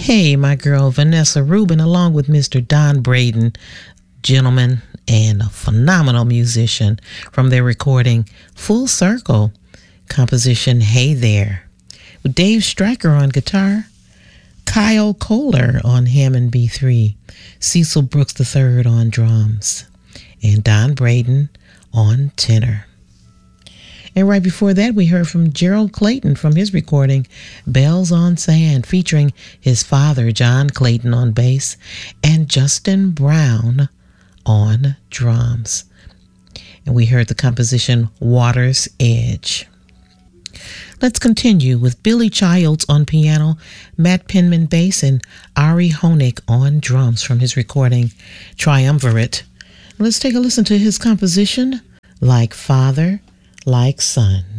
Hey, my girl Vanessa Rubin, along with Mr. Don Braden, gentleman and a phenomenal musician, from their recording Full Circle, composition Hey There, with Dave Stryker on guitar, Kyle Kohler on Hammond B3, Cecil Brooks III on drums, and Don Braden on tenor. And right before that, we heard from Gerald Clayton from his recording, Bells on Sand, featuring his father, John Clayton, on bass, and Justin Brown on drums. And we heard the composition, Water's Edge. Let's continue with Billy Childs on piano, Matt Penman bass, and Ari Honig on drums from his recording, Triumvirate. Let's take a listen to his composition, Like Father, Like Son.